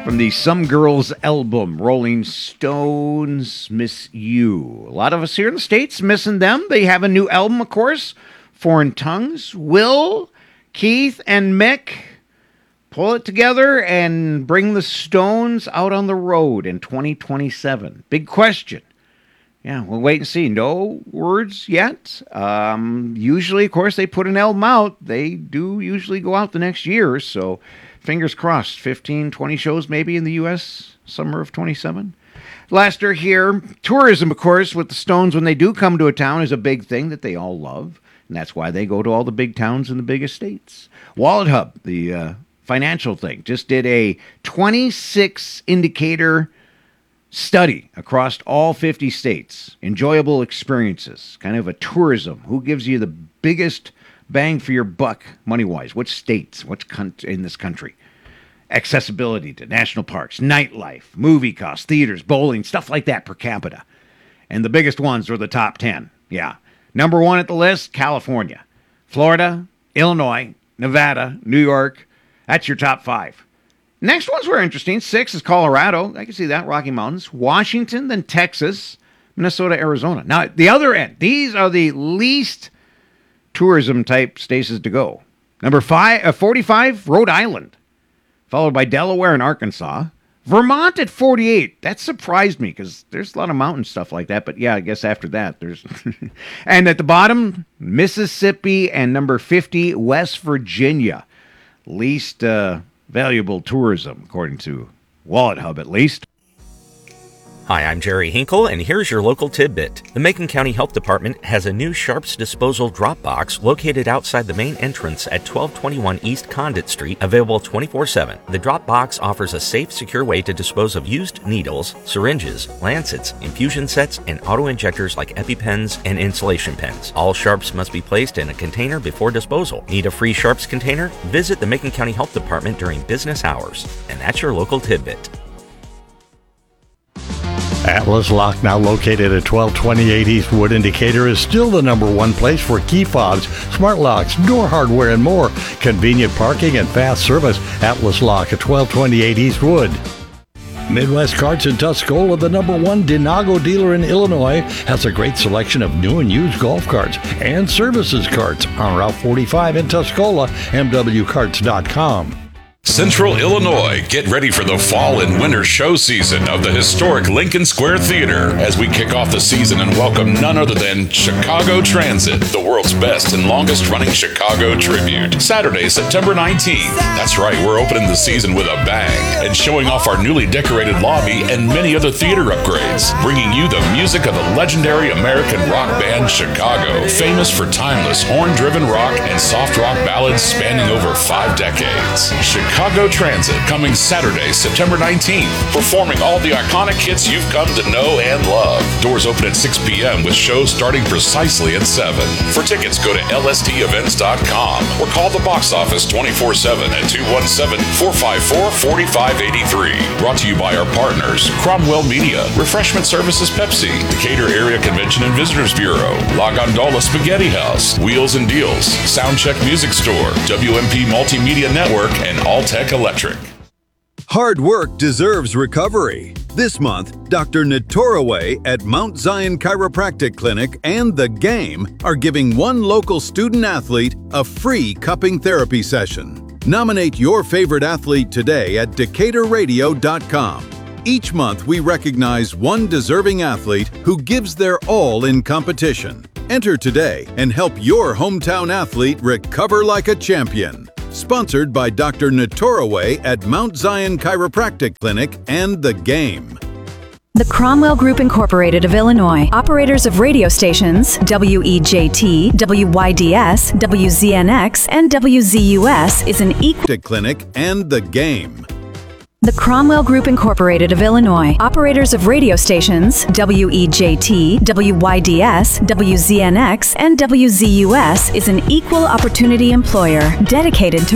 From the Some Girls album, Rolling Stones, Miss You. A lot of us here in the States missing them. They have a new album, of course, Foreign Tongues. Will, Keith, and Mick pull it together and bring the Stones out on the road in 2027? Big question. Yeah, we'll wait and see. No words yet. Usually, of course, they put an album out. They do usually go out the next year, so fingers crossed. 15, 20 shows maybe in the U.S. summer of 27. Last here, tourism, of course, with the Stones when they do come to a town is a big thing that they all love, and that's why they go to all the big towns in the biggest states. Wallet Hub, the financial thing, just did a 26 indicator study across all 50 states. Enjoyable experiences, kind of a tourism. Who gives you the biggest bang for your buck money-wise? Which states? What's in this country? Accessibility to national parks, nightlife, movie costs, theaters, bowling, stuff like that per capita. And the biggest ones are the top 10. Yeah. Number 1 at the list, California. Florida, Illinois, Nevada, New York. That's your top 5. Next ones were interesting. 6 is Colorado. I can see that. Rocky Mountains. Washington, then Texas, Minnesota, Arizona. Now, at the other end, these are the least tourism-type states to go. Number 45, Rhode Island, followed by Delaware and Arkansas. Vermont at 48. That surprised me because there's a lot of mountain stuff like that. But, yeah, I guess after that, there's... And at the bottom, Mississippi, and number 50, West Virginia. Least... valuable tourism, according to Wallet Hub, at least. Hi, I'm Jerry Hinkle, and here's your local tidbit. The Macon County Health Department has a new Sharps Disposal drop box located outside the main entrance at 1221 East Condit Street, available 24/7. The drop box offers a safe, secure way to dispose of used needles, syringes, lancets, infusion sets, and auto-injectors like EpiPens and insulation pens. All Sharps must be placed in a container before disposal. Need a free Sharps container? Visit the Macon County Health Department during business hours. And that's your local tidbit. Atlas Lock, now located at 1228 East Wood Indicator, is still the number 1 place for key fobs, smart locks, door hardware, and more. Convenient parking and fast service. Atlas Lock at 1228 East Wood. Midwest Carts in Tuscola, the number 1 Denago dealer in Illinois, has a great selection of new and used golf carts and services carts on Route 45 in Tuscola, mwcarts.com. Central Illinois, get ready for the fall and winter show season of the historic Lincoln Square Theater as we kick off the season and welcome none other than Chicago Transit, the world's best and longest running Chicago tribute. Saturday, September 19th. That's right, we're opening the season with a bang and showing off our newly decorated lobby and many other theater upgrades, bringing you the music of the legendary American rock band Chicago, famous for timeless horn-driven rock and soft rock ballads spanning over 5 decades. Chicago Transit, coming Saturday, September 19th, performing all the iconic hits you've come to know and love. Doors open at 6 p.m. with shows starting precisely at 7. For tickets, go to lstevents.com or call the box office 24/7 at 217-454-4583. Brought to you by our partners, Cromwell Media, Refreshment Services Pepsi, Decatur Area Convention and Visitors Bureau, La Gondola Spaghetti House, Wheels and Deals, Soundcheck Music Store, WMP Multimedia Network, and All-Tech Electric. Hard work deserves recovery. This month, Dr. Nitoraway at Mount Zion Chiropractic Clinic and The Game are giving one local student athlete a free cupping therapy session. Nominate your favorite athlete today at DecaturRadio.com. Each month, we recognize one deserving athlete who gives their all in competition. Enter today and help your hometown athlete recover like a champion. Sponsored by Dr. Nitoraway at Mount Zion Chiropractic Clinic and The Game. The Cromwell Group Incorporated of Illinois, operators of radio stations WEJT, WYDS, WZNX, and WZUS, is an equal clinic and The Game. The Cromwell Group Incorporated of Illinois, operators of radio stations WEJT, WYDS, WZNX, and WZUS, is an equal opportunity employer dedicated to